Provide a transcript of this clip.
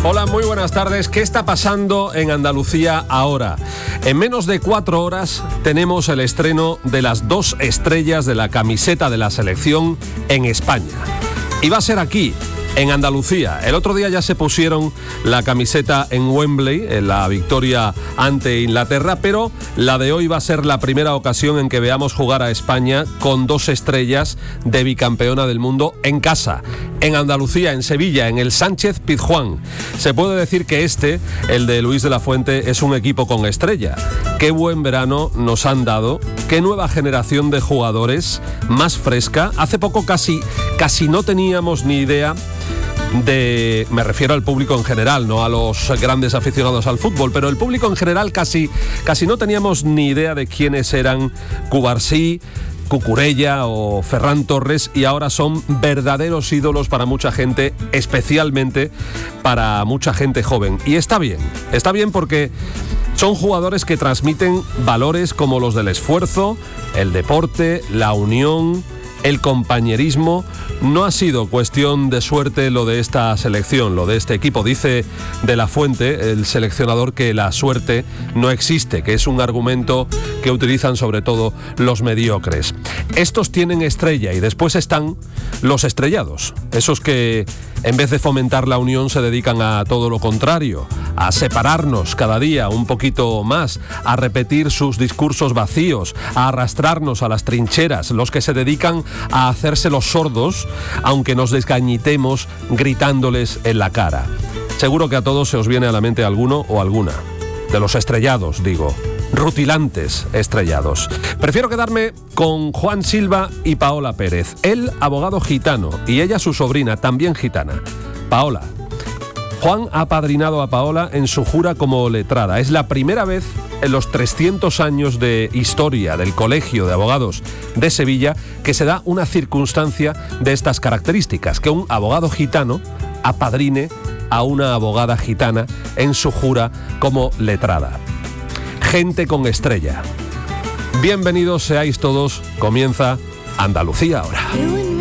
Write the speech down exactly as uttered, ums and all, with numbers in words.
Hola, muy buenas tardes. ¿Qué está pasando en Andalucía ahora? En menos de cuatro horas tenemos el estreno de las dos estrellas de la camiseta de la selección en España. Y va a ser aquí, en Andalucía. El otro día ya se pusieron la camiseta en Wembley, en la victoria ante Inglaterra, pero la de hoy va a ser la primera ocasión en que veamos jugar a España con dos estrellas de bicampeona del mundo en casa, en Andalucía, en Sevilla, en el Sánchez Pizjuán. Se puede decir que este, el de Luis de la Fuente, es un equipo con estrella. Qué buen verano nos han dado, qué nueva generación de jugadores, más fresca. Hace poco casi, casi no teníamos ni idea de, me refiero al público en general, no a los grandes aficionados al fútbol, pero el público en general casi, casi no teníamos ni idea de quiénes eran Cubarsí, Cucurella o Ferran Torres, y ahora son verdaderos ídolos para mucha gente, especialmente para mucha gente joven. Y está bien, está bien porque son jugadores que transmiten valores como los del esfuerzo, el deporte, la unión, el compañerismo. No ha sido cuestión de suerte lo de esta selección, lo de este equipo. Dice de la Fuente, el seleccionador, que la suerte no existe, que es un argumento que utilizan sobre todo los mediocres. Estos tienen estrella y después están los estrellados, esos que en vez de fomentar la unión se dedican a todo lo contrario, a separarnos cada día un poquito más, a repetir sus discursos vacíos, a arrastrarnos a las trincheras, los que se dedican a hacerse los sordos, aunque nos desgañitemos gritándoles en la cara. Seguro que a todos se os viene a la mente alguno o alguna. De los estrellados, digo. Rutilantes estrellados. Prefiero quedarme con Juan Silva y Paola Pérez. Él, abogado gitano, y ella, su sobrina, también gitana. Paola. Juan ha apadrinado a Paola en su jura como letrada. Es la primera vez en los trescientos años de historia del Colegio de Abogados de Sevilla que se da una circunstancia de estas características, que un abogado gitano apadrine a una abogada gitana en su jura como letrada. Gente con estrella. Bienvenidos seáis todos. Comienza Andalucía ahora.